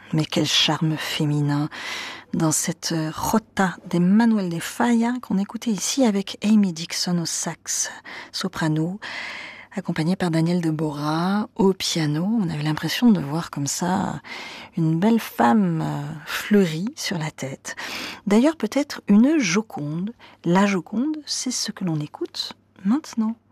Mais quel charme féminin dans cette Rota d'Emmanuel de Falla qu'on écoutait ici avec Amy Dixon au sax soprano, accompagnée par Daniel de Bora au piano. On avait l'impression de voir comme ça une belle femme fleurie sur la tête. D'ailleurs, peut-être une Joconde. La Joconde, c'est ce que l'on écoute maintenant.